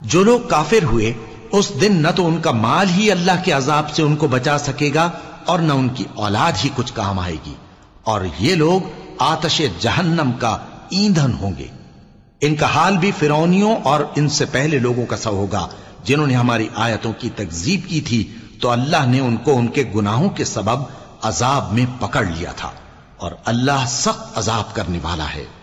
जो लोग काफिर हुए उस दिन न तो उनका माल ही अल्लाह के अजाब से उनको बचा सकेगा और न उनकी औलाद ही कुछ काम आएगी, और ये लोग आतश जहन्नम का ईंधन होंगे। इनका हाल भी फिरौनियों और इनसे पहले लोगों का सा होगा जिन्होंने हमारी आयतों की तकजीब की थी, तो अल्लाह ने उनको उनके गुनाहों के सबब अजाब में पकड़ लिया था, और अल्लाह सख्त अजाब करने वाला है।